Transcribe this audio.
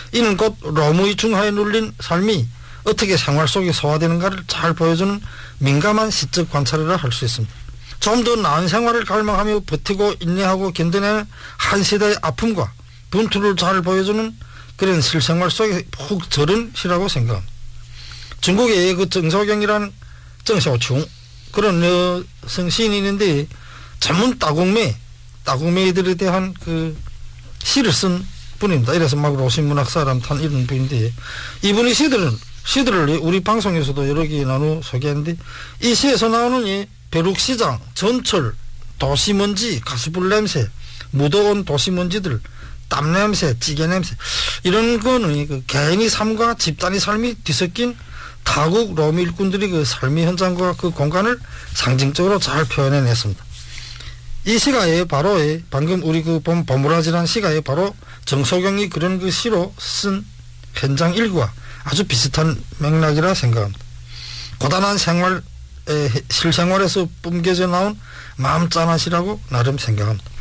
이는 곧 로무의 중하에 눌린 삶이 어떻게 생활 속에 소화되는가를 잘 보여주는 민감한 시적 관찰이라 할 수 있습니다. 좀 더 나은 생활을 갈망하며 버티고 인내하고 견뎌내는 한 시대의 아픔과 분투를 잘 보여주는 그런 실생활 속에 푹 들은 시라고 생각합니다. 중국의 그 정소경이라는 정쇼충 그런 여성 시인이 있는데 전문 따궁매들에 대한 그 시를 쓴 분입니다. 이래서 막 로신문학사람 탄 이런 분인데 이분의 시들을 우리 방송에서도 여러 개 나누어 소개했는데 이 시에서 나오는 이 벼룩시장, 전철, 도시먼지, 가스불 냄새, 묻어온 도시먼지들, 땀냄새, 찌개냄새 이런 거는 그 개인의 삶과 집단의 삶이 뒤섞인 타국 로미 일꾼들이 그 삶의 현장과 그 공간을 상징적으로 잘 표현해냈습니다. 이 시가에 바로 방금 우리 그 보물아지란 시가에 바로 정소경이 그런 그 시로 쓴 현장 일과 아주 비슷한 맥락이라 생각합니다. 고단한 실생활에서 뿜겨져 나온 마음 짠한 시라고 나름 생각합니다.